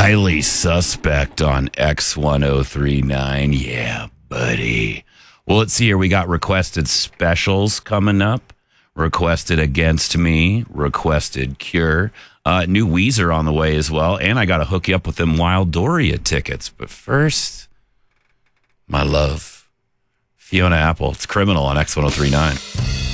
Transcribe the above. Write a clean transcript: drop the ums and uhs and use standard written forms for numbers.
Highly Suspect on X1039. Yeah, buddy. Well, let's see here. We got requested specials coming up. Requested Against Me. Requested Cure. New Weezer on the way as well. And I got to hook you up with them Wild Doria tickets. But first, my love, Fiona Apple. It's Criminal on X1039.